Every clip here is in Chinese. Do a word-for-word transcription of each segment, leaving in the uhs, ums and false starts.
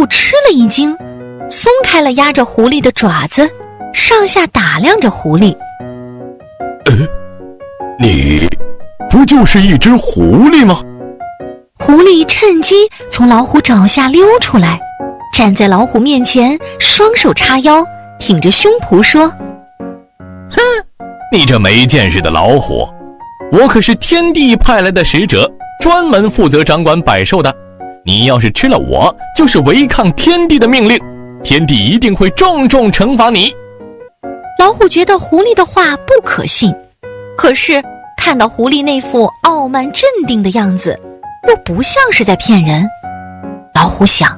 虎吃了一惊，松开了压着狐狸的爪子，上下打量着狐狸。 呃，你不就是一只狐狸吗？ 狐狸趁机从老虎爪下溜出来，站在老虎面前，双手叉腰，挺着胸脯说： 哼，你这没见识的老虎，我可是天帝派来的使者，专门负责掌管百兽的。你要是吃了我，就是违抗天帝的命令，天帝一定会重重惩罚你。 老虎觉得狐狸的话不可信，可是看到狐狸那副傲慢镇定的样子，又不像是在骗人。老虎想，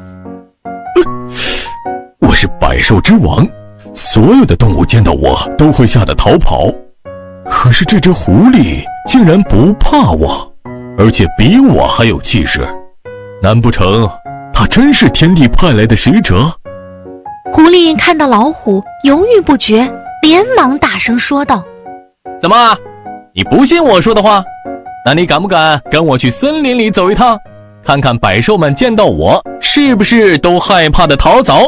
我是百兽之王，所有的动物见到我都会吓得逃跑，可是这只狐狸竟然不怕我，而且比我还有气势，难不成他真是天帝派来的使者？ 狐狸看到老虎犹豫不决，连忙大声说道： 怎么，你不信我说的话？那你敢不敢跟我去森林里走一趟，看看百兽们见到我是不是都害怕的逃走？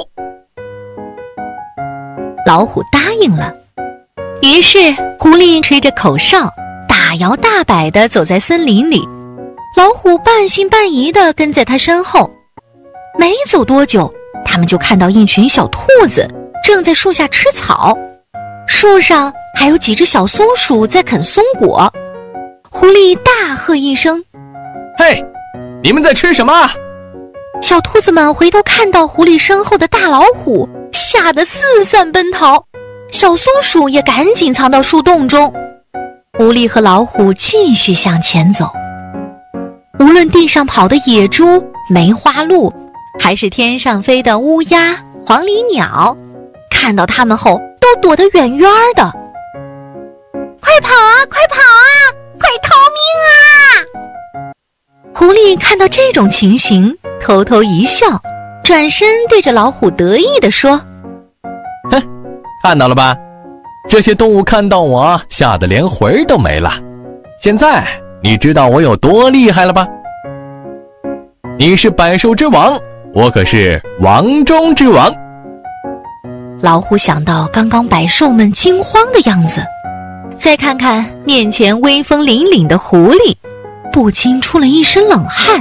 老虎答应了。于是狐狸吹着口哨，大摇大摆地走在森林里，老虎半信半疑地跟在他身后。没走多久，他们就看到一群小兔子正在树下吃草，树上还有几只小松鼠在啃松果。狐狸大喝一声： 嘿，你们在吃什么？ 小兔子们回头看到狐狸身后的大老虎，吓得四散奔逃，小松鼠也赶紧藏到树洞中。狐狸和老虎继续向前走，无论地上跑的野猪、梅花鹿，还是天上飞的乌鸦、黄鹂鸟，看到它们后都躲得远远的。快跑啊，快跑啊，快逃命啊！狐狸看到这种情形，偷偷一笑，转身对着老虎得意地说： 哼，看到了吧，这些动物看到我吓得连魂儿都没了，现在你知道我有多厉害了吧？你是百兽之王，我可是王中之王。 老虎想到刚刚百兽们惊慌的样子，再看看面前威风凛凛的狐狸，不禁出了一身冷汗，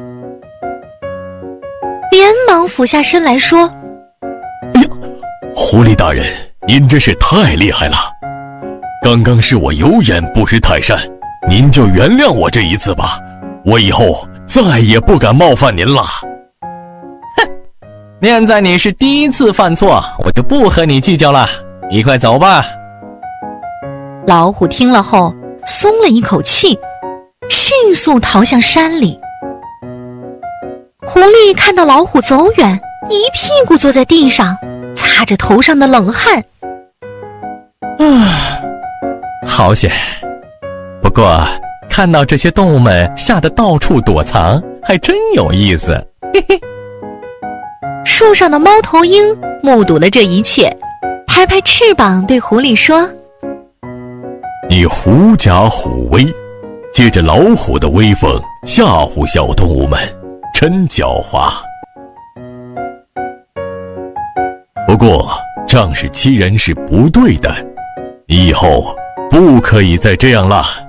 连忙俯下身来说： 哎呀，狐狸大人，您真是太厉害了，刚刚是我有眼不识泰山，您就原谅我这一次吧，我以后再也不敢冒犯您了。哼，念在你是第一次犯错，我就不和你计较了，你快走吧。 老虎听了后松了一口气，迅速逃向山里。狐狸看到老虎走远，一屁股坐在地上，擦着头上的冷汗。 唉，好险，不过看到这些动物们吓得到处躲藏，还真有意思。嘿嘿。 树上的猫头鹰目睹了这一切，拍拍翅膀对狐狸说： 你狐假虎威，借着老虎的威风吓唬小动物们，真狡猾。不过仗势欺人是不对的，你以后不可以再这样了。